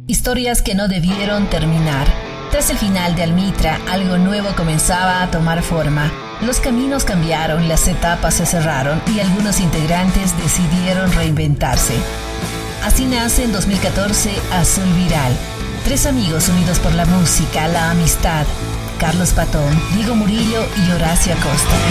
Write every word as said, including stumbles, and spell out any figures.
Historias que no debieron terminar. Tras el final de Almitra, algo nuevo comenzaba a tomar forma. Los caminos cambiaron, las etapas se cerraron y algunos integrantes decidieron reinventarse. Así nace en dos mil catorce Azul Viral. Tres amigos unidos por la música, la amistad. Carlos Patón, Diego Murillo y Horacio Acosta.